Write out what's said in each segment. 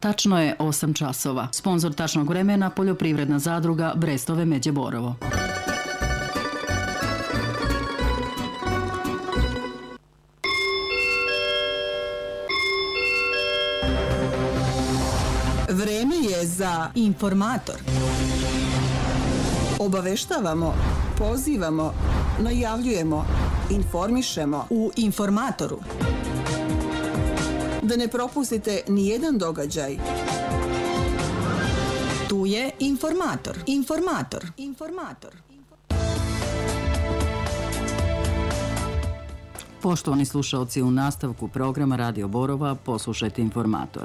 Tačno je 8 časova. Sponzor tačnog vremena poljoprivredna zadruga Brestove Međe Borovo. Vreme je za Informator. Obaveštavamo, pozivamo, najavljujemo, informišemo U Informatoru. da ne propustite ni jedan događaj. Tu je Informator. Informator. Poštovani slušaoci, u nastavku programa Radio Borova poslušajte Informator.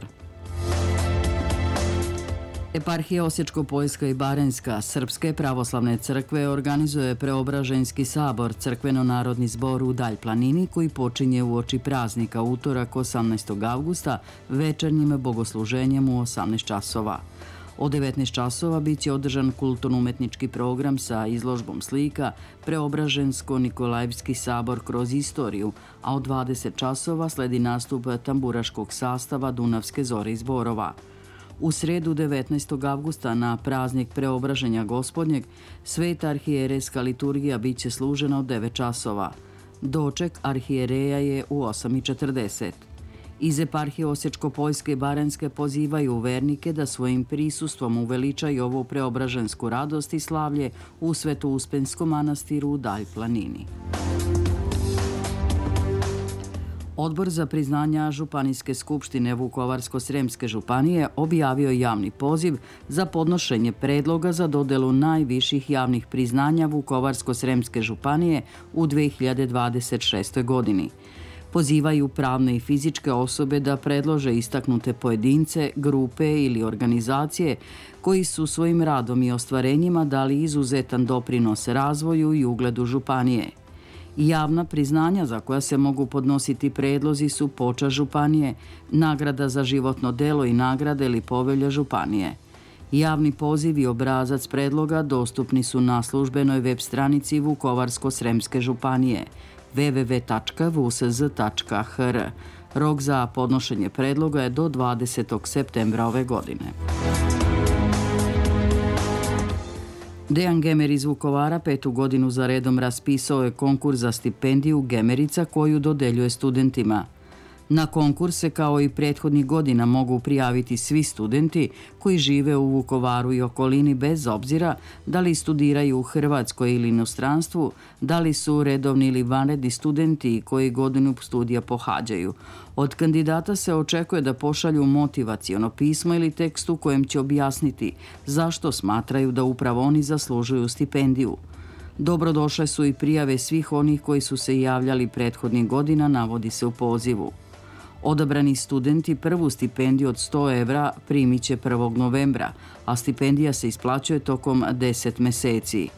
Eparhija Osječko-Poljska i Baranjska Srpske pravoslavne crkve organizuje Preobraženski sabor, crkveno-narodni zbor u Dalj planini, koji počinje uoči praznika utorak 18. avgusta večernjim bogosluženjem u 18 časova. Od 19 časova bit će održan kulturno-umetnički program sa izložbom slika Preobražensko-Nikolajevski sabor kroz istoriju, a od 20 časova sledi nastup tamburaškog sastava Dunavske zore iz Borova. U sredu 19. avgusta na praznik Preobraženja Gospodnjeg sveta arhijerejska liturgija bit će služena od 9 časova. Doček arhijereja je u 8:40. Iz eparhije Osječko-Poljske i Baranjske pozivaju vernike da svojim prisustvom uveličaju ovu preobražensku radost i slavlje u Sveto-Uspenskom manastiru u Dalj planini. Odbor za priznanja Županijske skupštine Vukovarsko-sremske županije objavio javni poziv za podnošenje predloga za dodelu najviših javnih priznanja Vukovarsko-sremske županije u 2026. godini. Pozivaju pravne i fizičke osobe da predlože istaknute pojedince, grupe ili organizacije koji su svojim radom i ostvarenjima dali izuzetan doprinos razvoju i ugledu županije. Javna priznanja za koja se mogu podnositi predlozi su Počast županije, nagrada za životno delo i nagrada ili povelja županije. Javni poziv i obrazac predloga dostupni su na službenoj web stranici Vukovarsko-sremske županije www.vusz.hr. Rok za podnošenje predloga je do 20. septembra ove godine. Dejan Gemer iz Vukovara 5. godinu za redom raspisao je konkurs za stipendiju Gemerica koju dodeljuje studentima. Na konkurs se kao i prethodnih godina mogu prijaviti svi studenti koji žive u Vukovaru i okolini bez obzira da li studiraju u Hrvatskoj ili inostranstvu, da li su redovni ili vanredni studenti koji godinu studija pohađaju. Od kandidata se očekuje da pošalju motivaciono pismo ili tekst u kojem će objasniti zašto smatraju da upravo oni zaslužuju stipendiju. Dobrodošle su i prijave svih onih koji su se javljali prethodnih godina, navodi se u pozivu. Odabrani studenti prvu stipendiju od 100 evra primit će 1. novembra, a stipendija se isplaćuje tokom 10 meseci.